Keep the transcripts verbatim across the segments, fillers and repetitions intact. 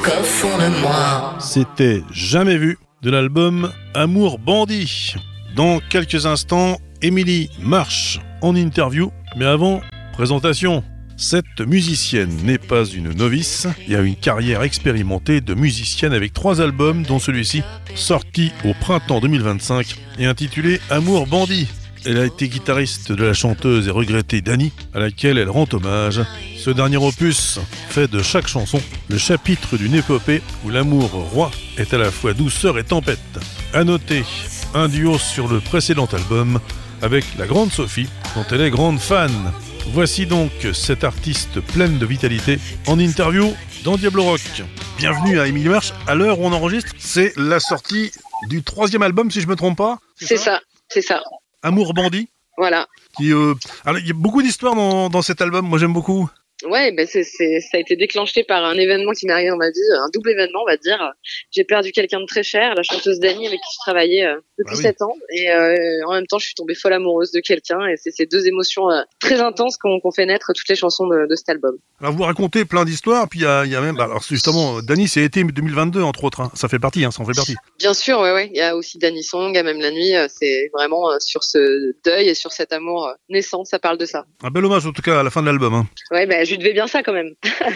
qu'au fond de moi. C'était Jamais vu de l'album Amour Bandit. Dans quelques instants, Émilie Marche en interview, mais avant, présentation. Cette musicienne n'est pas une novice et a une carrière expérimentée de musicienne avec trois albums, dont celui-ci, sorti au printemps deux mille vingt-cinq et intitulé Amour Bandit. Elle a été guitariste de la chanteuse et regrettée Dany, à laquelle elle rend hommage. Ce dernier opus fait de chaque chanson le chapitre d'une épopée où l'amour roi est à la fois douceur et tempête. À noter, un duo sur le précédent album avec la grande Sophie, dont elle est grande fan. Voici donc cette artiste pleine de vitalité en interview dans Diablo Rock. Bienvenue à Émilie Marche. À l'heure où on enregistre, c'est la sortie du troisième album, si je me trompe pas. C'est, c'est ça, ça c'est ça. Amour Bandit. Voilà. Qui, euh... Alors, il y a beaucoup d'histoires dans, dans cet album. Moi, j'aime beaucoup. Ouais, ben c'est, c'est, ça a été déclenché par un événement qui m'est arrivé dans ma vie, un double événement, on va dire. J'ai perdu quelqu'un de très cher, la chanteuse Dany avec qui je travaillais euh, depuis sept ah oui. ans, et euh, en même temps, je suis tombée folle amoureuse de quelqu'un, et c'est ces deux émotions euh, très intenses qu'on, qu'on fait naître toutes les chansons de, de cet album. Alors, vous racontez plein d'histoires, puis il y a, y a même, alors justement, Dany, c'est été deux mille vingt-deux entre autres, hein. Ça fait partie, hein, ça en fait partie. Bien sûr, ouais, ouais. Il y a aussi Dany Song, à Même la nuit. C'est vraiment euh, sur ce deuil et sur cet amour euh, naissant, ça parle de ça. Un bel hommage en tout cas à la fin de l'album. Hein. Ouais, ben bah, je lui devais bien ça quand même.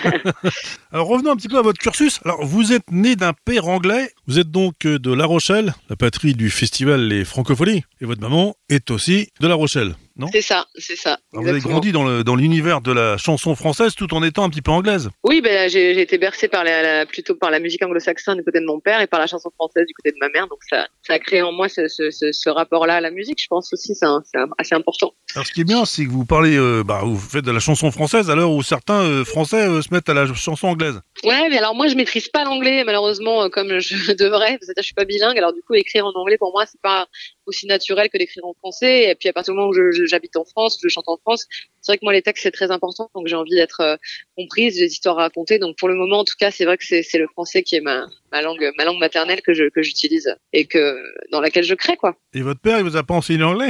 Alors revenons un petit peu à votre cursus. Alors vous êtes né d'un père anglais, vous êtes donc de La Rochelle, la patrie du festival Les Francopholies, et votre maman est aussi de La Rochelle, non ? C'est ça, c'est ça. Alors vous avez grandi dans, le, dans l'univers de la chanson française tout en étant un petit peu anglaise. Oui, ben j'ai, j'ai été bercée par la, la, plutôt par la musique anglo-saxonne du côté de mon père et par la chanson française du côté de ma mère, donc ça, ça a créé en moi ce, ce, ce, ce rapport-là à la musique. Je pense aussi c'est, un, c'est un, assez important. Alors ce qui est bien, c'est que vous parlez, euh, bah vous faites de la chanson française à l'heure où certains euh, Français euh, se mettent à la chanson anglaise. Ouais, mais alors moi je maîtrise pas l'anglais malheureusement euh, comme je devrais, parce que je suis pas bilingue. Alors du coup écrire en anglais pour moi c'est pas aussi naturel que d'écrire en français. Et puis à partir du moment où je, je, j'habite en France, je chante en France, c'est vrai que moi les textes c'est très important, donc j'ai envie d'être euh, comprise, des histoires à raconter. Donc pour le moment en tout cas c'est vrai que c'est, c'est le français qui est ma, ma langue, ma langue maternelle que je que j'utilise et que dans laquelle je crée quoi. Et votre père il vous a pas enseigné l'anglais?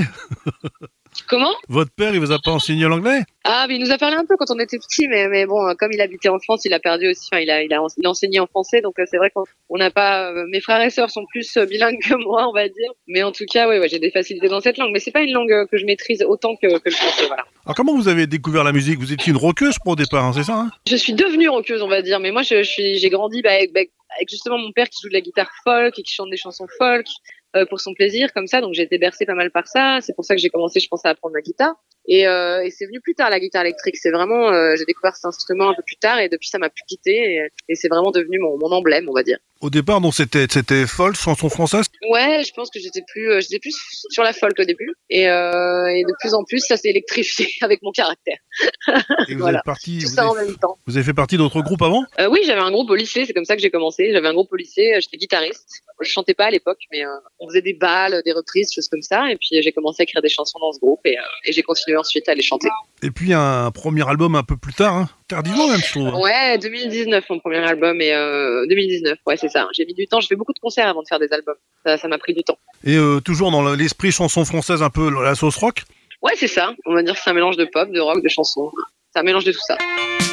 Comment? Votre père, il vous a pas enseigné l'anglais? Ah, mais il nous a parlé un peu quand on était petits, mais, mais bon, comme il habitait en France, il a perdu aussi, enfin, il a, il a, il a enseigné en français, donc c'est vrai qu'on n'a pas, euh, mes frères et sœurs sont plus bilingues que moi, on va dire. Mais en tout cas, ouais, ouais, j'ai des facilités dans cette langue, mais c'est pas une langue que je maîtrise autant que, que le français, voilà. Alors comment vous avez découvert la musique? Vous étiez une rockeuse pour au départ, hein, c'est ça, hein? Je suis devenue rockeuse, on va dire, mais moi, je, je suis, j'ai grandi, bah, avec, bah, avec justement mon père qui joue de la guitare folk et qui chante des chansons folk. Euh, pour son plaisir comme ça, donc j'ai été bercée pas mal par ça. C'est pour ça que j'ai commencé, je pense, à apprendre la guitare. Et, euh, et c'est venu plus tard la guitare électrique. C'est vraiment, euh, j'ai découvert cet instrument un peu plus tard et depuis ça m'a plus quitté et, et c'est vraiment devenu mon, mon emblème, on va dire. Au départ, donc c'était c'était folk, chanson française. Ouais, je pense que j'étais plus, euh, j'étais plus sur la folk au début et, euh, et de plus en plus ça s'est électrifié avec mon caractère. Et vous voilà. êtes parti, tout vous ça avez, en même temps. Vous avez fait partie d'autres groupes avant? euh, Oui, j'avais un groupe au lycée, c'est comme ça que j'ai commencé. J'avais un groupe au lycée, j'étais guitariste. Je chantais pas à l'époque, mais euh, on faisait des balles, des reprises, choses comme ça. Et puis j'ai commencé à écrire des chansons dans ce groupe et, euh, et j'ai continué ensuite à les chanter. Et puis un premier album un peu plus tard, hein, tardivement même, je trouve. Ouais, deux mille dix-neuf mon premier album et euh, deux mille dix-neuf, ouais c'est ça. J'ai mis du temps, j'ai fait beaucoup de concerts avant de faire des albums. Ça, ça m'a pris du temps. Et euh, toujours dans l'esprit chanson française, un peu la sauce rock. Ouais, c'est ça. On va dire que c'est un mélange de pop, de rock, de chansons. C'est un mélange de tout ça.